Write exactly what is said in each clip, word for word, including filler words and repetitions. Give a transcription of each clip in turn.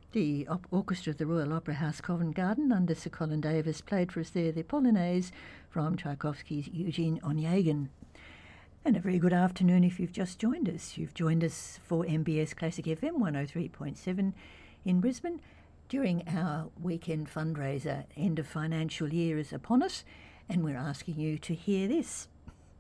The op- orchestra of the Royal Opera House Covent Garden under Sir Colin Davis played for us there the Polonaise from Tchaikovsky's Eugene Onegin. And a very good afternoon if you've just joined us. You've joined us for M B S Classic F M one oh three point seven in Brisbane during our weekend fundraiser. End of financial year is upon us, and we're asking you to hear this.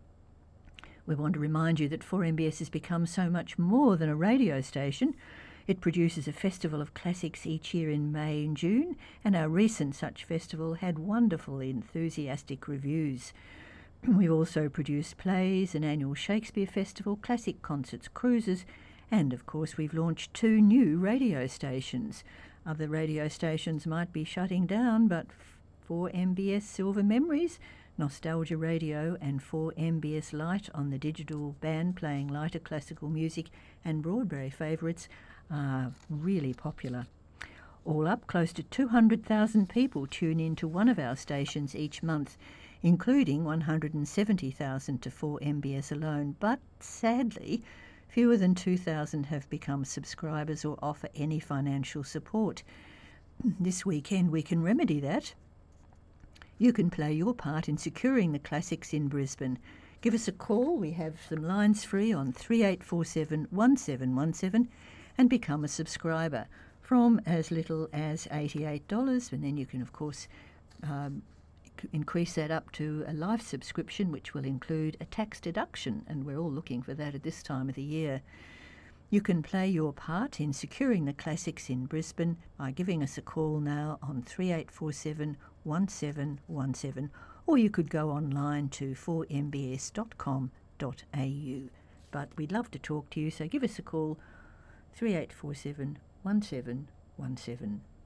We want to remind you that four M B S has become so much more than a radio station. It produces a festival of classics each year in May and June, and our recent such festival had wonderful, enthusiastic reviews. We've also produced plays, an annual Shakespeare festival, classic concerts, cruises, and of course we've launched two new radio stations. Other radio stations might be shutting down, but four M B S Silver Memories, Nostalgia Radio, and four M B S Light on the digital band playing lighter classical music and Broadway favourites are really popular. All up, close to two hundred thousand people tune in to one of our stations each month, including one hundred seventy thousand to four M B S alone, but sadly, fewer than two thousand have become subscribers or offer any financial support. This weekend we can remedy that. You can play your part in securing the classics in Brisbane. Give us a call. We have some lines free on three eight four seven, one seven one seven and become a subscriber from as little as eighty-eight dollars. And then you can, of course, um, increase that up to a life subscription, which will include a tax deduction, and we're all looking for that at this time of the year. You can play your part in securing the classics in Brisbane by giving us a call now on three eight four seven, one seven one seven, or you could go online to four m b s dot com dot a u. But we'd love to talk to you, so give us a call, three eight four seven, one seven one seven.